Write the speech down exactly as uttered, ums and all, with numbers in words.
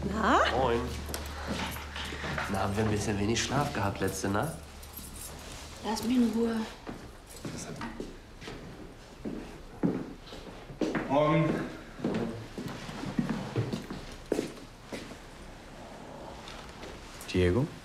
Na? Moin. Na, haben wir ein bisschen wenig Schlaf gehabt letzte Nacht? Lass mich in Ruhe. Morgen. Diego?